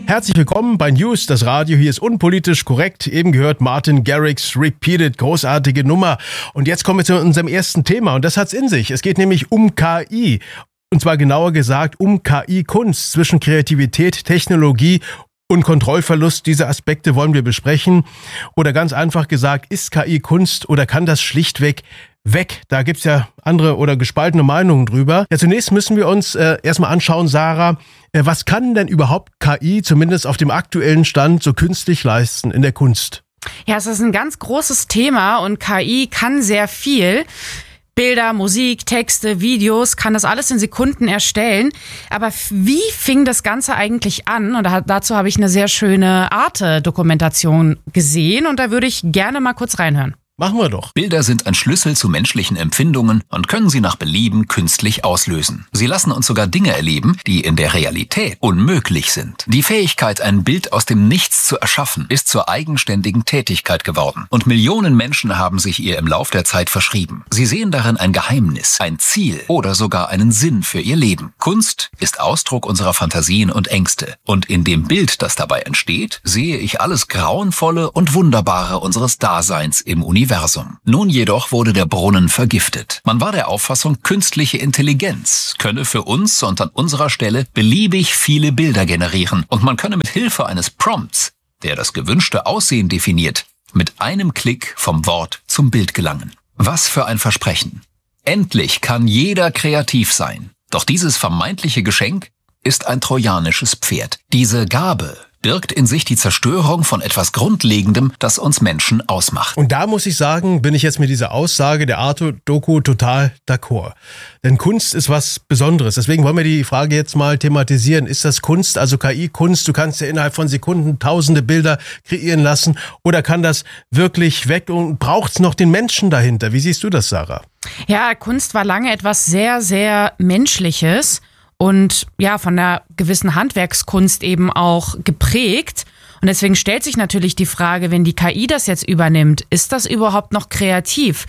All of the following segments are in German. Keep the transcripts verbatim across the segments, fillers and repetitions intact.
Herzlich willkommen bei News, das Radio. Hier ist unpolitisch korrekt. Eben gehört Martin Garrix Repeated, großartige Nummer. Und jetzt kommen wir zu unserem ersten Thema und das hat's in sich. Es geht nämlich um K I. Und zwar genauer gesagt um K I-Kunst. Zwischen Kreativität, Technologie und Kontrollverlust, diese Aspekte wollen wir besprechen. Oder ganz einfach gesagt, ist K I Kunst oder kann das schlichtweg weg? Da gibt's ja andere oder gespaltene Meinungen drüber. Ja, zunächst müssen wir uns äh, erstmal anschauen, Sarah, äh, was kann denn überhaupt K I, zumindest auf dem aktuellen Stand, so künstlich leisten in der Kunst? Ja, es ist ein ganz großes Thema und K I kann sehr viel. Bilder, Musik, Texte, Videos, kann das alles in Sekunden erstellen. Aber wie fing das Ganze eigentlich an? Und dazu habe ich eine sehr schöne Arte-Dokumentation gesehen und da würde ich gerne mal kurz reinhören. Machen wir doch. Bilder sind ein Schlüssel zu menschlichen Empfindungen und können sie nach Belieben künstlich auslösen. Sie lassen uns sogar Dinge erleben, die in der Realität unmöglich sind. Die Fähigkeit, ein Bild aus dem Nichts zu erschaffen, ist zur eigenständigen Tätigkeit geworden. Und Millionen Menschen haben sich ihr im Lauf der Zeit verschrieben. Sie sehen darin ein Geheimnis, ein Ziel oder sogar einen Sinn für ihr Leben. Kunst ist Ausdruck unserer Fantasien und Ängste. Und in dem Bild, das dabei entsteht, sehe ich alles Grauenvolle und Wunderbare unseres Daseins im Universum. Nun jedoch wurde der Brunnen vergiftet. Man war der Auffassung, künstliche Intelligenz könne für uns und an unserer Stelle beliebig viele Bilder generieren und man könne mit Hilfe eines Prompts, der das gewünschte Aussehen definiert, mit einem Klick vom Wort zum Bild gelangen. Was für ein Versprechen. Endlich kann jeder kreativ sein. Doch dieses vermeintliche Geschenk ist ein trojanisches Pferd. Diese Gabe birgt in sich die Zerstörung von etwas Grundlegendem, das uns Menschen ausmacht. Und da muss ich sagen, bin ich jetzt mit dieser Aussage der Arte-Doku total d'accord. Denn Kunst ist was Besonderes. Deswegen wollen wir die Frage jetzt mal thematisieren. Ist das Kunst, also K I-Kunst? Du kannst ja innerhalb von Sekunden tausende Bilder kreieren lassen. Oder kann das wirklich weg und braucht es noch den Menschen dahinter? Wie siehst du das, Sarah? Ja, Kunst war lange etwas sehr, sehr Menschliches. Und ja, von einer gewissen Handwerkskunst eben auch geprägt. Und deswegen stellt sich natürlich die Frage, wenn die K I das jetzt übernimmt, ist das überhaupt noch kreativ?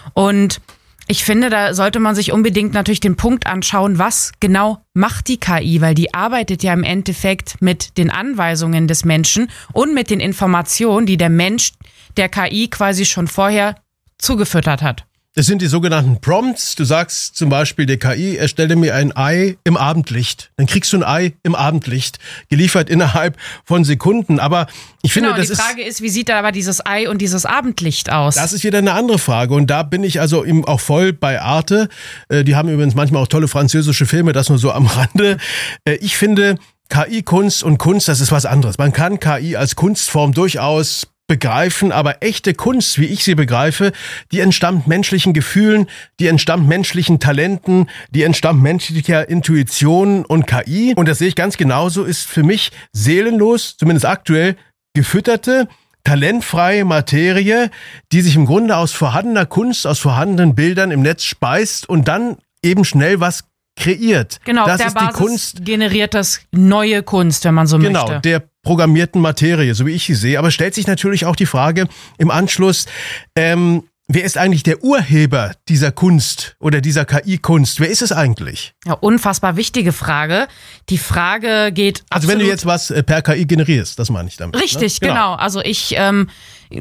Und ich finde, da sollte man sich unbedingt natürlich den Punkt anschauen, was genau macht die K I? Weil die arbeitet ja im Endeffekt mit den Anweisungen des Menschen und mit den Informationen, die der Mensch der K I quasi schon vorher zugefüttert hat. Das sind die sogenannten Prompts. Du sagst zum Beispiel der K I, erstelle mir ein Ei im Abendlicht. Dann kriegst du ein Ei im Abendlicht, geliefert innerhalb von Sekunden. Aber ich finde, genau, das die Frage ist, ist, wie sieht da aber dieses Ei und dieses Abendlicht aus? Das ist wieder eine andere Frage. Und da bin ich also eben auch voll bei Arte. Die haben übrigens manchmal auch tolle französische Filme, das nur so am Rande. Ich finde, K I-Kunst und Kunst, das ist was anderes. Man kann K I als Kunstform durchaus begreifen, aber echte Kunst, wie ich sie begreife, die entstammt menschlichen Gefühlen, die entstammt menschlichen Talenten, die entstammt menschlicher Intuition und K I. Und das sehe ich ganz genauso, ist für mich seelenlos, zumindest aktuell, gefütterte, talentfreie Materie, die sich im Grunde aus vorhandener Kunst, aus vorhandenen Bildern im Netz speist und dann eben schnell was kreiert. Genau, das auf der ist Basis die Kunst, generiert das neue Kunst, wenn man so genau, möchte. Genau, der programmierten Materie, so wie ich sie sehe. Aber stellt sich natürlich auch die Frage im Anschluss, ähm, wer ist eigentlich der Urheber dieser Kunst oder dieser K I-Kunst? Wer ist es eigentlich? Ja, unfassbar wichtige Frage. Die Frage geht Also wenn du jetzt was per K I generierst, das meine ich damit. Richtig, ne? genau. genau. Also ich ähm,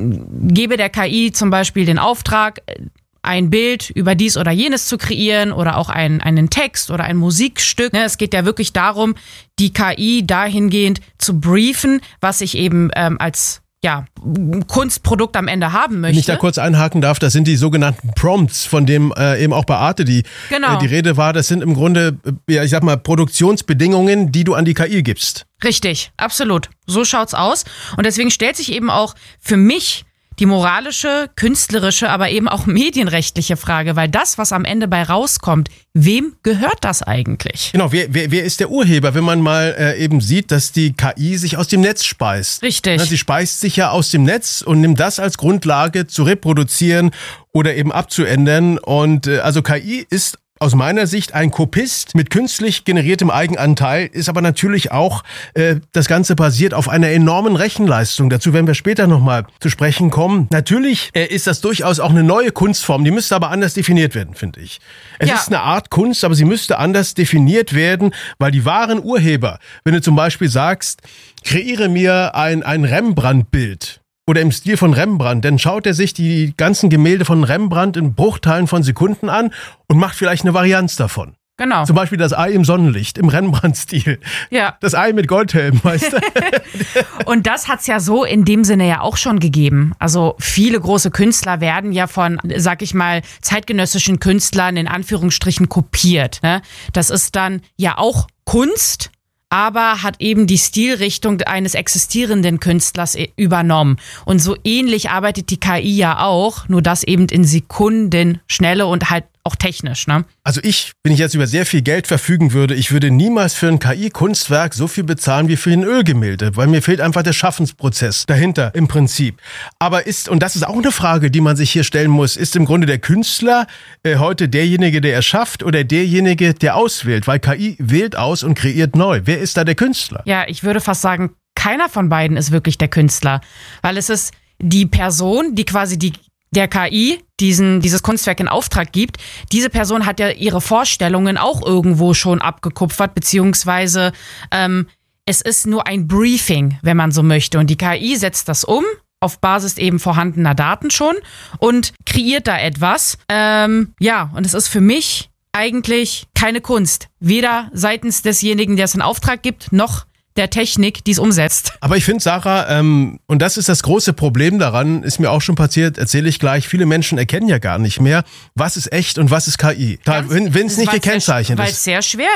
gebe der K I zum Beispiel den Auftrag, ein Bild über dies oder jenes zu kreieren oder auch ein, einen Text oder ein Musikstück. Es geht ja wirklich darum, die K I dahingehend zu briefen, was ich eben ähm, als ja, Kunstprodukt am Ende haben möchte. Wenn ich da kurz einhaken darf, das sind die sogenannten Prompts, von dem äh, eben auch bei Arte die, genau. äh, die Rede war. Das sind im Grunde, ja, ich sag mal, Produktionsbedingungen, die du an die K I gibst. Richtig, absolut. So schaut's aus. Und deswegen stellt sich eben auch für mich die moralische, künstlerische, aber eben auch medienrechtliche Frage, weil das, was am Ende bei rauskommt, wem gehört das eigentlich? Genau, wer, wer, wer ist der Urheber, wenn man mal äh, eben sieht, dass die K I sich aus dem Netz speist? Richtig. Na, sie speist sich ja aus dem Netz und nimmt das als Grundlage zu reproduzieren oder eben abzuändern. Und äh, also K I ist aus meiner Sicht ein Kopist mit künstlich generiertem Eigenanteil, ist aber natürlich auch, äh, das Ganze basiert auf einer enormen Rechenleistung. Dazu werden wir später nochmal zu sprechen kommen. Natürlich äh, ist das durchaus auch eine neue Kunstform, die müsste aber anders definiert werden, finde ich. Es ja. ist eine Art Kunst, aber sie müsste anders definiert werden, weil die wahren Urheber, wenn du zum Beispiel sagst, kreiere mir ein, ein Rembrandt-Bild, oder im Stil von Rembrandt, dann schaut er sich die ganzen Gemälde von Rembrandt in Bruchteilen von Sekunden an und macht vielleicht eine Varianz davon. Genau. Zum Beispiel das Ei im Sonnenlicht, im Rembrandt-Stil. Ja. Das Ei mit Goldhelm, weißt du? Und das hat's ja so in dem Sinne ja auch schon gegeben. Also viele große Künstler werden ja von, sag ich mal, zeitgenössischen Künstlern in Anführungsstrichen kopiert. Ne? Das ist dann ja auch Kunst, aber hat eben die Stilrichtung eines existierenden Künstlers übernommen. Und so ähnlich arbeitet die K I ja auch, nur das eben in Sekundenschnelle und halt auch technisch, ne? Also ich, wenn ich jetzt über sehr viel Geld verfügen würde, ich würde niemals für ein K I-Kunstwerk so viel bezahlen wie für ein Ölgemälde, weil mir fehlt einfach der Schaffensprozess dahinter im Prinzip. Aber ist, und das ist auch eine Frage, die man sich hier stellen muss, ist im Grunde der Künstler äh, heute derjenige, der erschafft oder derjenige, der auswählt? Weil K I wählt aus und kreiert neu. Wer ist da der Künstler? Ja, ich würde fast sagen, keiner von beiden ist wirklich der Künstler, weil es ist die Person, die quasi die der K I diesen, dieses Kunstwerk in Auftrag gibt. Diese Person hat ja ihre Vorstellungen auch irgendwo schon abgekupfert, beziehungsweise ähm, es ist nur ein Briefing, wenn man so möchte. Und die K I setzt das um, auf Basis eben vorhandener Daten schon und kreiert da etwas. Ähm, ja, und es ist für mich eigentlich keine Kunst. Weder seitens desjenigen, der es in Auftrag gibt, noch der Technik, die es umsetzt. Aber ich finde, Sarah, ähm, und das ist das große Problem daran, ist mir auch schon passiert, erzähle ich gleich, viele Menschen erkennen ja gar nicht mehr, was ist echt und was ist K I, da, wenn es nicht gekennzeichnet sehr, ist. Weil es sehr schwer